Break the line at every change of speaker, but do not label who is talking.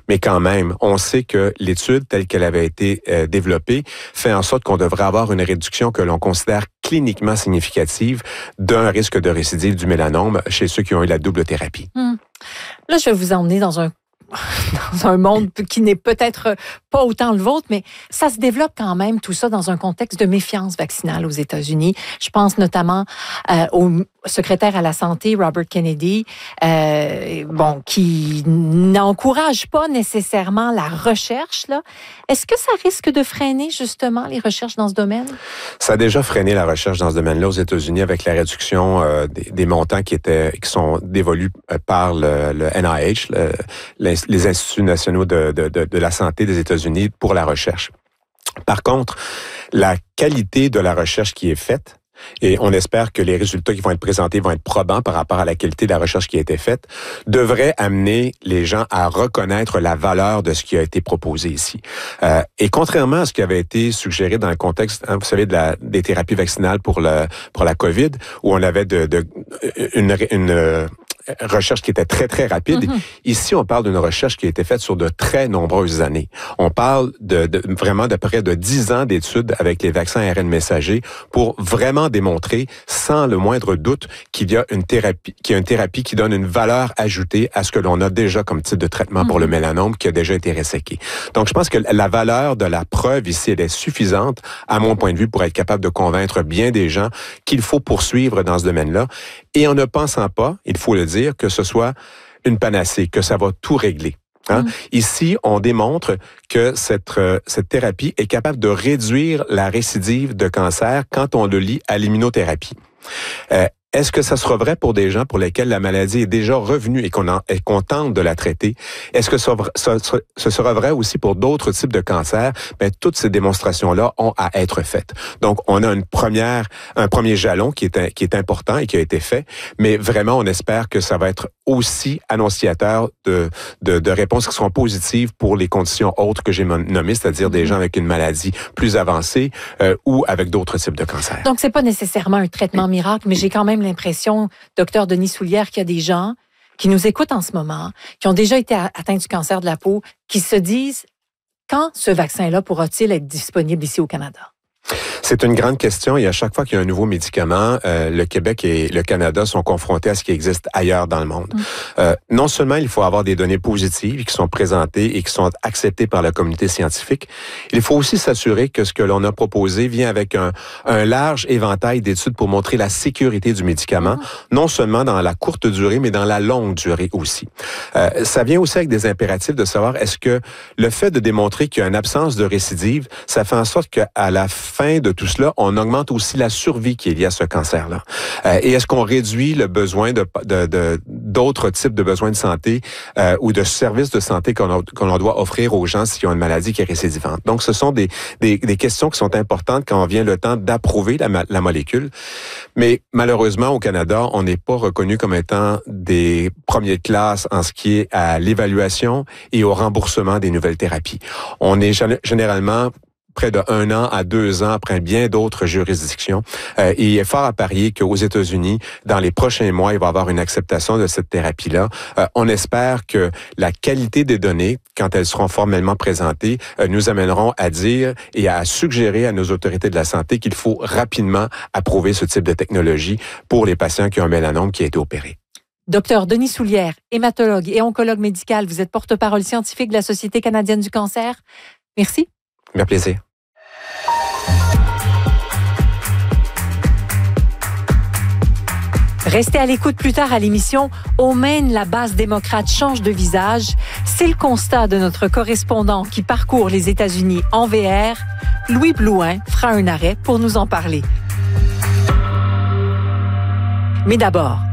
mais quand même, on sait que l'étude telle qu'elle avait été développée fait en sorte qu'on devrait avoir une réduction que l'on considère cliniquement significative d'un risque de récidive du mélanome chez ceux qui ont eu la double thérapie.
Là, je vais vous emmener dans un monde qui n'est peut-être pas autant le vôtre, mais ça se développe quand même, tout ça, dans un contexte de méfiance vaccinale aux États-Unis. Je pense notamment au secrétaire à la santé, Robert Kennedy, qui n'encourage pas nécessairement la recherche, là. Est-ce que ça risque de freiner, justement, les recherches dans ce domaine? Ça a déjà freiné la recherche dans ce domaine-là aux États-Unis avec la réduction des montants qui sont dévolus par le NIH, les Instituts nationaux de la santé des États-Unis pour la recherche. Par contre, la qualité de la recherche qui est faite, et on espère que les résultats qui vont être présentés vont être probants par rapport à la qualité de la recherche qui a été faite, devrait amener les gens à reconnaître la valeur de ce qui a été proposé ici. Et contrairement à ce qui avait été suggéré dans le contexte, vous savez, des thérapies vaccinales pour la COVID, où on avait une recherche qui était très, très rapide. Mm-hmm. Ici, on parle d'une recherche qui a été faite sur de très nombreuses années. On parle vraiment de près de 10 ans d'études avec les vaccins ARN messagers pour vraiment démontrer, sans le moindre doute, qu'il y a une thérapie qui donne une valeur ajoutée à ce que l'on a déjà comme type de traitement pour le mélanome qui a déjà été resséqué. Donc, je pense que la valeur de la preuve ici, elle est suffisante, à mon point de vue, pour être capable de convaincre bien des gens qu'il faut poursuivre dans ce domaine-là. Et en ne pensant pas, il faut le dire, que ce soit une panacée, que ça va tout régler. Ici, on démontre que cette thérapie est capable de réduire la récidive de cancer quand on le lie à l'immunothérapie. Est-ce que ça sera vrai pour des gens pour lesquels la maladie est déjà revenue et qu'on tente de la traiter? Est-ce que ce sera vrai aussi pour d'autres types de cancers? Toutes ces démonstrations-là ont à être faites. Donc, on a un premier jalon qui est important et qui a été fait, mais vraiment, on espère que ça va être aussi annonciateur de réponses qui seront positives pour les conditions autres que j'ai nommées, c'est-à-dire des gens avec une maladie plus avancée ou avec d'autres types de cancers. Donc, c'est pas nécessairement un traitement miracle, mais j'ai quand même l'impression, docteur Denis Soulière, qu'il y a des gens qui nous écoutent en ce moment, qui ont déjà été atteints du cancer de la peau, qui se disent, quand ce vaccin-là pourra-t-il être disponible ici au Canada? C'est une grande question et à chaque fois qu'il y a un nouveau médicament, le Québec et le Canada sont confrontés à ce qui existe ailleurs dans le monde. Non seulement il faut avoir des données positives qui sont présentées et qui sont acceptées par la communauté scientifique, il faut aussi s'assurer que ce que l'on a proposé vient avec un large éventail d'études pour montrer la sécurité du médicament, non seulement dans la courte durée, mais dans la longue durée aussi. Ça vient aussi avec des impératifs de savoir est-ce que le fait de démontrer qu'il y a une absence de récidive, ça fait en sorte qu'à la fin de tout cela, on augmente aussi la survie qui est liée à ce cancer-là. Et est-ce qu'on réduit le besoin d'autres types de besoins de santé ou de services de santé qu'on doit offrir aux gens s'ils ont une maladie qui est récidivante? Donc, ce sont des questions qui sont importantes quand vient le temps d'approuver la molécule. Mais malheureusement, au Canada, on n'est pas reconnu comme étant des premiers de classe en ce qui est à l'évaluation et au remboursement des nouvelles thérapies. On est généralement près de 1 an à 2 ans après bien d'autres juridictions. Et il est fort à parier qu'aux États-Unis, dans les prochains mois, il va y avoir une acceptation de cette thérapie-là. On espère que la qualité des données, quand elles seront formellement présentées, nous amèneront à dire et à suggérer à nos autorités de la santé qu'il faut rapidement approuver ce type de technologie pour les patients qui ont un mélanome qui a été opéré. Docteur Denis Soulière, hématologue et oncologue médical, vous êtes porte-parole scientifique de la Société canadienne du cancer. Merci. Avec plaisir. Restez à l'écoute plus tard à l'émission « Au Maine, la base démocrate change de visage ». C'est le constat de notre correspondant qui parcourt les États-Unis en VR. Louis Blouin fera un arrêt pour nous en parler. Mais d'abord,